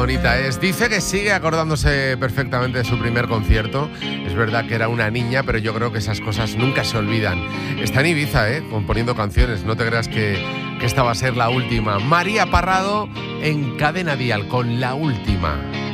bonita es. Dice que sigue acordándose perfectamente de su primer concierto. Es verdad que era una niña, pero yo creo que esas cosas nunca se olvidan. Está en Ibiza, componiendo canciones. No te creas que esta va a ser la última. María Parrado en Cadena Dial con La Última.